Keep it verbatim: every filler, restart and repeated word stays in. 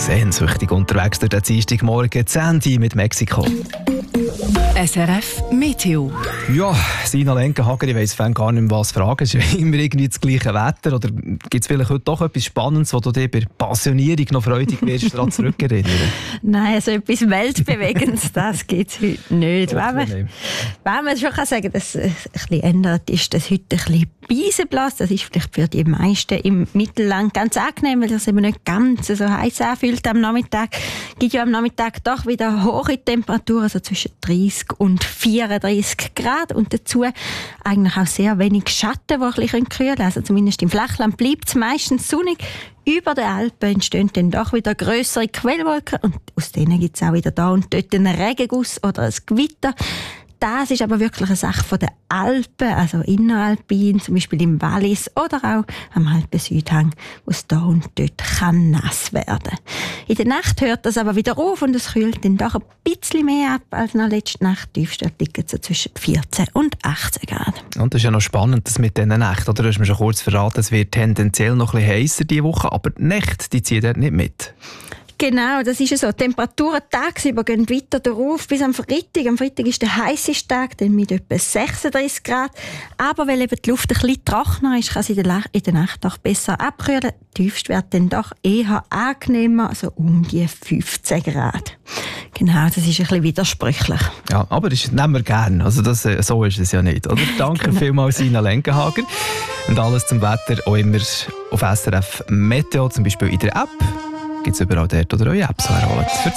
sehnsüchtig unterwegs durch den Dienstagmorgen, Sandy mit Mexiko. S R F Meteo. Ja, Sina Lenkenhager, ich weiss gar nicht mehr, was fragen. Es ist immer irgendwie das gleiche Wetter. Oder gibt es vielleicht heute doch etwas Spannendes, wo du dir bei Passionierung noch freudig wirst, daran zurückerinnern? Nein, also etwas Weltbewegendes, das gibt es heute nicht. Wenn man, wenn man schon kann sagen, dass es ein bisschen ändert, ist, dass heute ein bisschen Beisen bläst. Das ist vielleicht für die meisten im Mittelland ganz angenehm, weil das eben nicht ganz so heiß anfühlt am Nachmittag. Es gibt ja am Nachmittag doch wieder hohe Temperaturen, also zwischen dreißig und vierunddreißig Grad und dazu eigentlich auch sehr wenig Schatten, die ein bisschen kühlen können. Also zumindest im Flachland bleibt es meistens sonnig. Über den Alpen entstehen dann doch wieder grössere Quellwolken und aus denen gibt es auch wieder da und dort einen Regenguss oder ein Gewitter. Das ist aber wirklich eine Sache von den Alpen, also inneralpin, zum Beispiel im Wallis oder auch am Alpen-Südhang, wo es da und dort kann nass werden. In der Nacht hört das aber wieder auf und es kühlt dann doch ein bisschen mehr ab als noch letzte Nacht. Tiefstwert liegen so zwischen vierzehn und achtzehn Grad. Und das ist ja noch spannend, das mit diesen Nächten. Oder? Du hast mir schon kurz verraten, es wird tendenziell noch ein bisschen heißer diese Woche, aber die Nächte, die ziehen dort nicht mit. Genau, das ist ja so. Die Temperaturen tagsüber gehen weiter darauf bis am Freitag. Am Freitag ist der heißeste Tag, dann mit etwa sechsunddreißig Grad. Aber weil eben die Luft ein bisschen trockener ist, kann sie in der Nacht auch besser abkühlen. Tiefstwert dann doch eher angenehmer, also um die fünfzehn Grad. Genau, das ist ein bisschen widersprüchlich. Ja, aber das nehmen wir gerne. Also das, so ist es ja nicht. Oder? Danke genau. vielmals, Sina Lenkenhager. Und alles zum Wetter auch immer auf S R F Meteo, zum Beispiel in der App. Gibt es überall dort oder eure Apps herholen.